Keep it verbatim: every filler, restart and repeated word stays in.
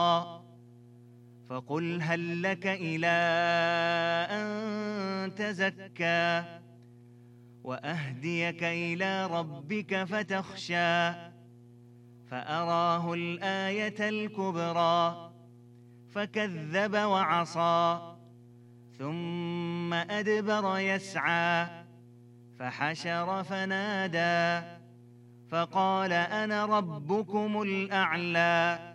فقل هل لك إلى أن تزكى وأهديك إلى ربك فتخشى فأراه الآية الكبرى فكذب وعصى ثم أدبر يسعى فحشر فنادى فقال أنا ربكم الأعلى